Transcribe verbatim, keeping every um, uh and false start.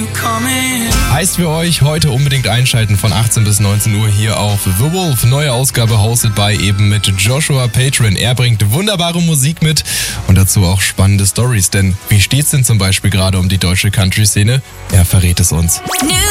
Heißt für euch heute unbedingt einschalten von achtzehn bis neunzehn Uhr hier auf The Wolf. Neue Ausgabe hosted by eben mit Joshua Patron. Er bringt wunderbare Musik mit und dazu auch spannende Stories. Denn wie steht's denn zum Beispiel gerade um die deutsche Country-Szene? Er verrät es uns. New